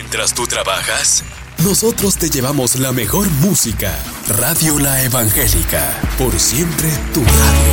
Mientras tú trabajas, nosotros te llevamos la mejor música. Radio La Evangélica, por siempre tu radio.